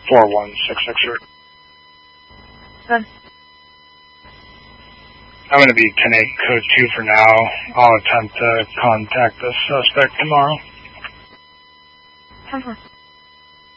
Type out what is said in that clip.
4166, sir. Good. I'm going to be 10-8 code 2 for now. I'll attempt to contact the suspect tomorrow. 10-4.